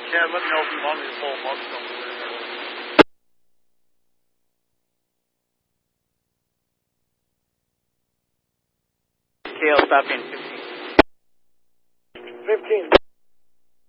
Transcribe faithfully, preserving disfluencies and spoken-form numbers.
Yeah, let me know if you want me to pull them up somewhere. K L, stop in fifteen. fifteen.